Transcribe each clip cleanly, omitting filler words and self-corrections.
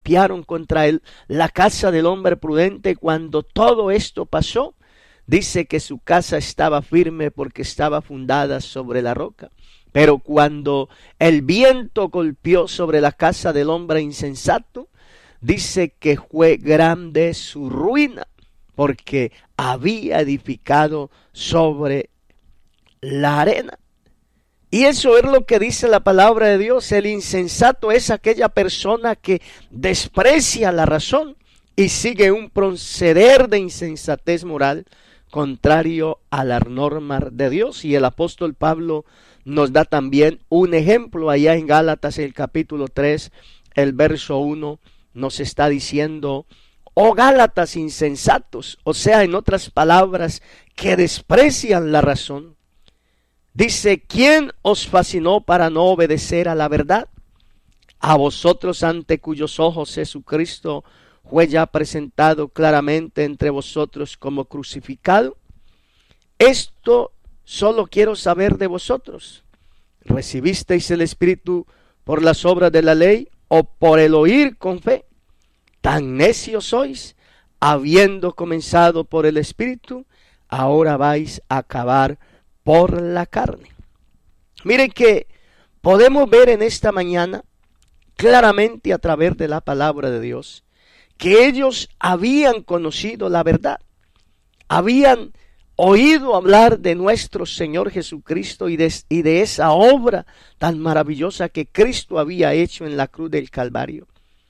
golpearon contra él, la casa del hombre prudente. Cuando todo esto pasó, dice que su casa estaba firme porque estaba fundada sobre la roca. Pero cuando el viento golpeó sobre la casa del hombre insensato, dice que fue grande su ruina, porque había edificado sobre la arena. Y eso es lo que dice la palabra de Dios. El insensato es aquella persona que desprecia la razón y sigue un proceder de insensatez moral contrario a la norma de Dios. Y el apóstol Pablo nos da también un ejemplo allá en Gálatas, el capítulo 3, el verso 1, nos está diciendo: oh Gálatas insensatos, o sea, en otras palabras, que desprecian la razón. Dice: ¿quién os fascinó para no obedecer a la verdad? A vosotros, ante cuyos ojos Jesucristo fue ya presentado claramente entre vosotros como crucificado. Esto solo quiero saber de vosotros: ¿recibisteis el Espíritu por las obras de la ley o por el oír con fe? Tan necios sois, habiendo comenzado por el Espíritu, ahora vais a acabar por la carne. Miren que podemos ver en esta mañana claramente a través de la palabra de Dios que ellos habían conocido la verdad, habían oído hablar de nuestro Señor Jesucristo y de esa obra tan maravillosa que Cristo había hecho en la cruz del Calvario.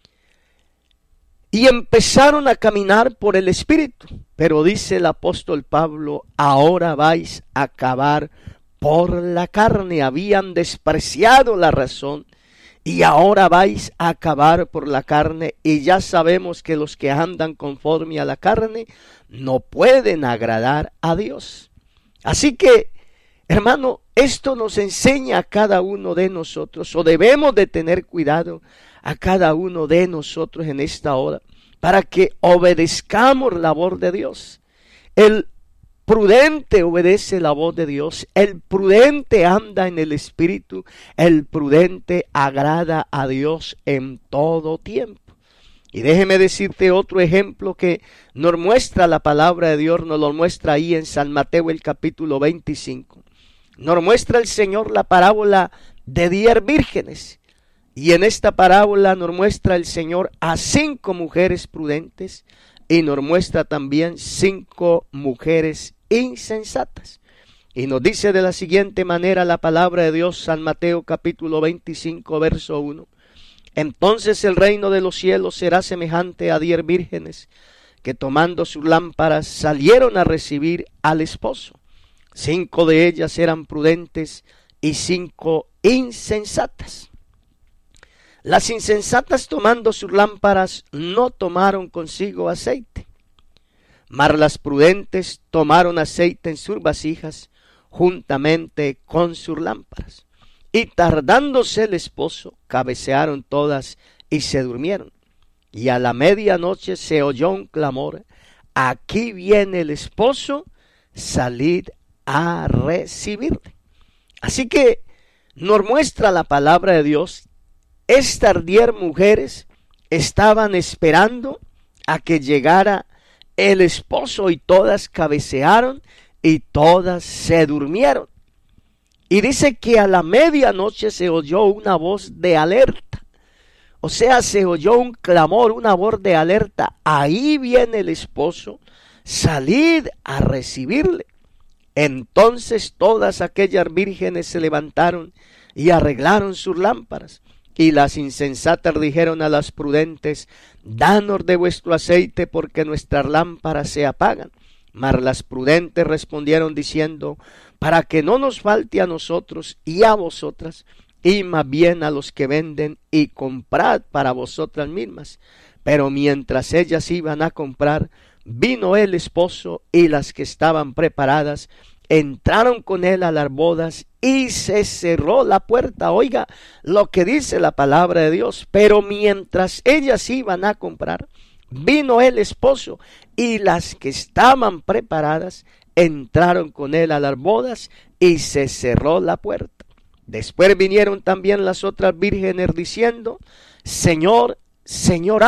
Y empezaron a caminar por el Espíritu. Pero dice el apóstol Pablo: ahora vais a acabar por la carne. Habían despreciado la razón y ahora vais a acabar por la carne. Y ya sabemos que los que andan conforme a la carne no pueden agradar a Dios. Así que, hermano, esto nos enseña a cada uno de nosotros, o debemos de tener cuidado a cada uno de nosotros en esta hora, para que obedezcamos la voz de Dios. El prudente obedece la voz de Dios, el prudente anda en el Espíritu, el prudente agrada a Dios en todo tiempo. Y déjeme decirte otro ejemplo que nos muestra la palabra de Dios, nos lo muestra ahí en San Mateo el capítulo 25. Nos muestra el Señor la parábola de 10 vírgenes. Y en esta parábola nos muestra el Señor a 5 mujeres prudentes y nos muestra también 5 mujeres insensatas. Y nos dice de la siguiente manera la palabra de Dios, San Mateo capítulo 25, verso 1. Entonces el reino de los cielos será semejante a 10 vírgenes que tomando sus lámparas salieron a recibir al esposo. 5 de ellas eran prudentes y 5 insensatas. Las insensatas, tomando sus lámparas, no tomaron consigo aceite, mas las prudentes tomaron aceite en sus vasijas juntamente con sus lámparas. Y tardándose el esposo, cabecearon todas y se durmieron. Y a la medianoche se oyó un clamor: aquí viene el esposo, salid a recibirle. Así que nos muestra la palabra de Dios. Estas 10 mujeres estaban esperando a que llegara el esposo y todas cabecearon y todas se durmieron. Y dice que a la medianoche se oyó una voz de alerta. O sea, se oyó un clamor, una voz de alerta: ahí viene el esposo, salid a recibirle. Entonces todas aquellas vírgenes se levantaron y arreglaron sus lámparas. Y las insensatas dijeron a las prudentes: danos de vuestro aceite, porque nuestras lámparas se apagan. Mas las prudentes respondieron diciendo: para que no nos falte a nosotros y a vosotras, y más bien a los que venden, y comprad para vosotras mismas. Pero mientras ellas iban a comprar, vino el esposo, y las que estaban preparadas entraron con él a las bodas, y se cerró la puerta. Oiga lo que dice la palabra de Dios: pero mientras ellas iban a comprar, vino el esposo, y las que estaban preparadas entraron con él a las bodas, y se cerró la puerta. Después vinieron también las otras vírgenes diciendo: Señor, Señor,